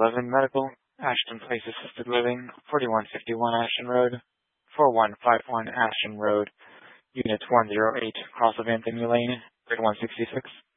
11 Medical, Ashton Place Assisted Living, 4151 Ashton Road, 4151 Ashton Road, Unit 108, Cross of Anthony Lane, Grade 166.